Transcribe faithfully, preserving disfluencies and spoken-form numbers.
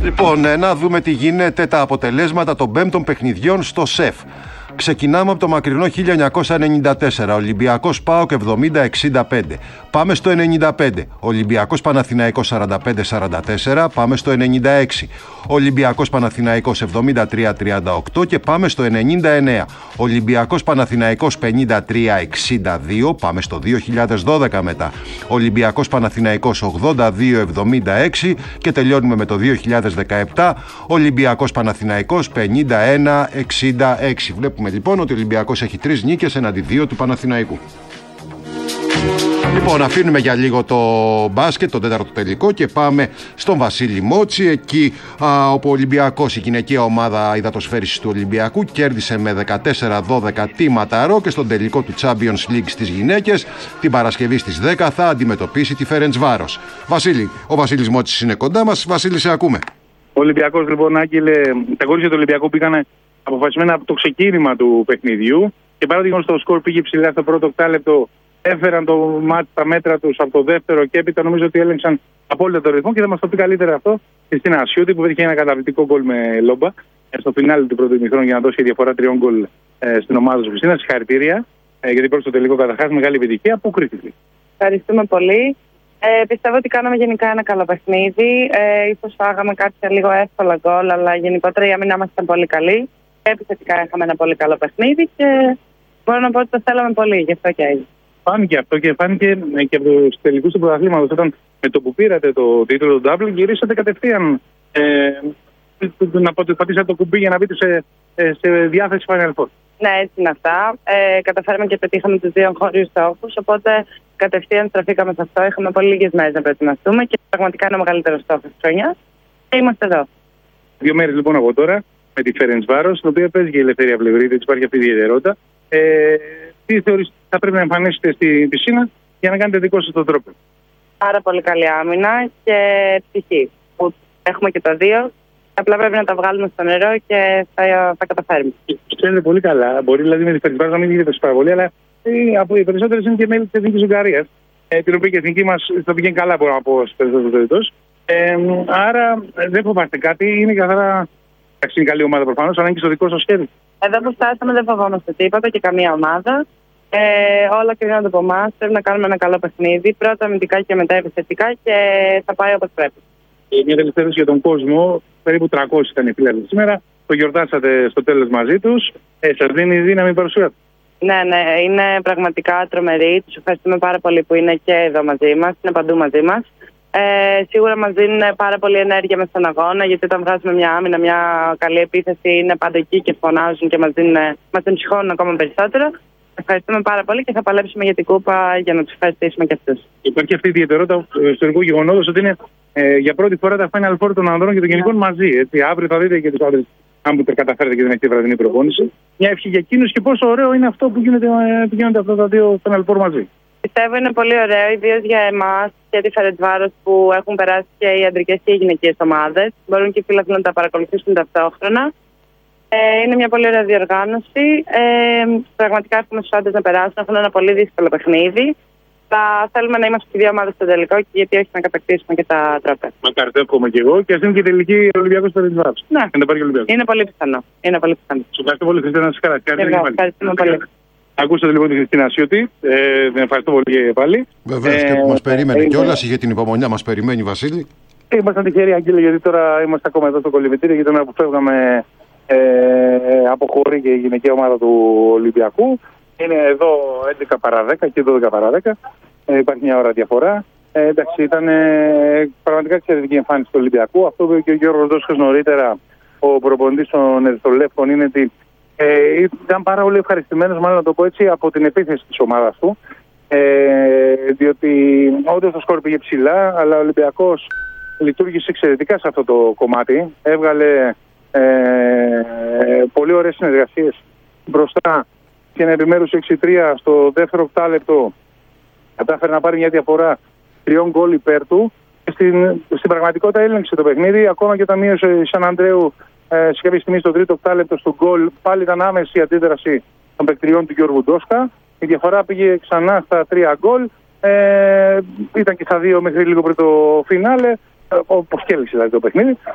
Λοιπόν, να δούμε τι γίνεται τα αποτελέσματα των πέμπτων παιχνιδιών στο ΣΕΦ. Ξεκινάμε από το μακρινό χίλια εννιακόσια ενενήντα τέσσερα, Ολυμπιακός ΠΑΟΚ εβδομήντα εξήντα πέντε. Πάμε στο ενενήντα πέντε, Ολυμπιακός Παναθηναϊκός σαράντα πέντε σαράντα τέσσερα. Πάμε στο ενενήντα έξι, Ολυμπιακός Παναθηναϊκός εβδομήντα τρία τριάντα οκτώ. Και πάμε στο ενενήντα εννέα, Ολυμπιακός Παναθηναϊκός πενήντα τρία εξήντα δύο. Πάμε στο δύο χιλιάδες δώδεκα μετά, Ολυμπιακός Παναθηναϊκός ογδόντα δύο εβδομήντα έξι. Και τελειώνουμε με το δύο χιλιάδες δεκαεπτά, Ολυμπιακός Παναθηναϊκός πενήντα ένα εξήντα έξι. Βλέπουμε λοιπόν ότι ο Ολυμπιακός έχει τρεις νίκες εναντί δύο του Παναθηναϊκού. Λοιπόν, αφήνουμε για λίγο το μπάσκετ, τον τέταρτο τελικό, και πάμε στον Βασίλη Μότση. Εκεί α, όπου ο Ολυμπιακός, η γυναικεία ομάδα υδατοσφαίρισης του Ολυμπιακού, κέρδισε με δεκατέσσερα δώδεκα τη Ματαρό και στον τελικό του Champions League στις γυναίκες την Παρασκευή στις δέκα θα αντιμετωπίσει τη Φερεντσβάρος. Βασίλη, ο Βασίλης Μότσης είναι κοντά μας. Βασίλη, σε ακούμε. Ο Ολυμπιακός, λοιπόν, Άγγελε, τα κορίτσια του Ολυμπιακού πήγανε αποφασισμένα από το ξεκίνημα του παιχνιδιού και παρά ότι το σκορ πήγε ψηλά στο πρώτο οκτάλεπτο, έφεραν το μάτι στα μέτρα τους από το δεύτερο και έπειτα νομίζω ότι έλεγξαν απόλυτα το ρυθμό και θα μας το πει καλύτερα αυτό η Στίνα Ασιούτη, που πέτυχε ένα καταπληκτικό γκολ με λόμπα στο φινάλι του πρώτου ημιχρόνου για να δώσει διαφορά τριών γκολ ε, στην ομάδα του Χριστίνα. Συγχαρητήρια, ε, γιατί πρώτο στο τελικό καταρχάς μεγάλη επιτυχία. Πού κρίθηκε? Ευχαριστούμε πολύ. Ε, πιστεύω ότι κάναμε γενικά ένα καλό παιχνίδι. Ε, ίσως φάγαμε κάποια λίγο εύκολα γκολ, αλλά γενικότερα η άμυνά μας ήταν πολύ καλή. Επιθετικά είχαμε ένα πολύ καλό παιχνίδι και μπορώ να πω ότι το θέλαμε πολύ, γι' αυτό και έγινε. Φάνηκε αυτό και φάνηκε και από του τελικού του πρωταθλήματος. Όταν με το που πήρατε το τίτλο του Double, γυρίσατε κατευθείαν ε, να πω ότι πατήσατε το κουμπί για να μπείτε σε, σε διάθεση Final Four. Ναι, έτσι είναι αυτά. Ε, καταφέραμε και πετύχαμε τους δύο χωρίς στόχους. Οπότε κατευθείαν στραφήκαμε σε αυτό. Είχαμε πολύ λίγες μέρες να προετοιμαστούμε και πραγματικά είναι ο μεγαλύτερος στόχος της χρονιάς. Και είμαστε εδώ. Δύο μέρες λοιπόν από τώρα με τη Φερεντσβάρος, στην οποία παίζει και η Ελευθερία Πλευρίδη, έτσι υπάρχει αυτή η ιδιαιτερότητα. Ε, τι θεωρείς θα πρέπει να εμφανίσετε στην πισίνα για να κάνετε δικό σας τον τρόπο? Πάρα πολύ καλή άμυνα και ψυχή. Που έχουμε και τα δύο. Απλά πρέπει να τα βγάλουμε στο νερό και θα, θα καταφέρουμε. Ξέρετε πολύ καλά. Μπορεί δηλαδή με τη Φερεντσβάρος να μην γίνεται τόσο πάρα πολύ, αλλά ε, από οι περισσότερες είναι και μέλη της Εθνικής Ουγγαρίας. Ε, την οποία και η εθνική μας θα πηγαίνει καλά, μπορώ να πω στις περισσότερες περιπτώσεις. Ε, άρα δεν φοβάστε κάτι. Είναι καθαρά. Είναι καλή ομάδα προφανώς, αλλά είναι και στο δικό σας σχέδιο. Εδώ που φτάσαμε δεν φοβόμαστε τίποτα και καμία ομάδα. Ε, όλα κρίνονται από εμάς. Πρέπει να κάνουμε ένα καλό παιχνίδι. Πρώτα αμυντικά και μετά επιθετικά και θα πάει όπως πρέπει. Ε, μια τελευταία ερώτηση για τον κόσμο. Περίπου τριακόσιοι ήταν οι φίλοι σήμερα. Το γιορτάσατε στο τέλος μαζί τους. Ε, σας δίνει δύναμη η παρουσία του? Ναι, ναι, είναι πραγματικά τρομερή. Τους ευχαριστούμε πάρα πολύ που είναι και εδώ μαζί μας, είναι παντού μαζί μας. Ε, σίγουρα μας δίνουν πάρα πολύ ενέργεια μέσα στον αγώνα, γιατί όταν βγάζουμε μια άμυνα, μια καλή επίθεση, είναι πάντα εκεί και φωνάζουν και μας, δίνουν, μας ενσυχώνουν ακόμα περισσότερο. Ευχαριστούμε πάρα πολύ και θα παλέψουμε για την κούπα για να τους ευχαριστήσουμε και αυτούς. Υπάρχει αυτή η ιδιαιτερότητα στο ιστορικό γεγονότος ότι είναι ε, για πρώτη φορά τα Final Four των ανδρών και των γυναικών μαζί. Έτσι. Αύριο θα δείτε και τους άντρες, αν που καταφέρετε και δεν έχετε βραδινή προπόνηση. Μια ευχή για εκείνους και πόσο ωραίο είναι αυτό που γίνεται, που γίνονται αυτά τα δύο Final Four μαζί. Πιστεύω είναι πολύ ωραίο, ιδίως για εμάς και τη Φερεντσβάρος που έχουν περάσει και οι αντρικές και οι γυναικείες ομάδες. Μπορούν και οι φίλοι να τα παρακολουθήσουν ταυτόχρονα. Ε, είναι μια πολύ ωραία διοργάνωση. Ε, πραγματικά εύχομαι στους άντρες να περάσουν. Έχουν ένα πολύ δύσκολο παιχνίδι. Θα θέλουμε να είμαστε και δύο ομάδες στο τελικό, και γιατί όχι να κατακτήσουμε και τα τρόπια. Μακάρι, το εύχομαι και εγώ. Και ας είναι και τελική Ολυμπιακός Φερεντσβάρος. Ναι, είναι πολύ πιθανό. Είναι πολύ πιθανό. Σου ευχαριστώ πολύ, Χριστίνα, να σας χαρακτηρίσω. Ευχαριστούμε πολύ. Ακούσατε λοιπόν την Χριστίνα Ασιούτη. Ε, ευχαριστώ πολύ πάλι. Βεβαίως, ε, και που μας περίμενε ε, κιόλας, είχε την υπομονή να μας περιμένει, Βασίλη. Ήμασταν τυχεροί, Αγγέλη, γιατί τώρα είμαστε ακόμα εδώ στο κολυμπητήριο, γιατί τώρα που φεύγαμε ε, αποχωρεί και η γυναικεία ομάδα του Ολυμπιακού. Είναι εδώ έντεκα παρά δέκα και δώδεκα παρά δέκα. Ε, υπάρχει μια ώρα διαφορά. Ε, εντάξει, ήταν ε, πραγματικά εξαιρετική εμφάνιση του Ολυμπιακού. Αυτό που είπε και ο Γιώργος Δόσχας νωρίτερα, ο προπονητής των Ερυθρολεύκων, είναι ότι Ε, ήταν πάρα πολύ ευχαριστημένος, μάλλον να το πω έτσι, από την επίθεση της ομάδας του. Ε, διότι όντως το σκορ πήγε ψηλά, αλλά ο Ολυμπιακός λειτουργήσε εξαιρετικά σε αυτό το κομμάτι. Έβγαλε ε, πολύ ωραίες συνεργασίες μπροστά και ένα επιμέρους έξι τρία στο δεύτερο οκτάλεπτο. Κατάφερε να πάρει μια διαφορά τριών γκολ υπέρ του. Στην, στην πραγματικότητα έλεγξε το παιχνίδι, ακόμα και όταν μείωσε η Σαν Αντρέου Ε, σε κάποια στιγμή στο τρίτο οκτάλεπτο στο γκολ, πάλι ήταν άμεση η αντίδραση των παικτριών του Γιώργου Ντόσκα. Η διαφορά πήγε ξανά στα τρία γκολ. Ε, ήταν και στα δύο μέχρι λίγο πριν το φινάλε. Όπως κέλυξε δηλαδή το παιχνίδι.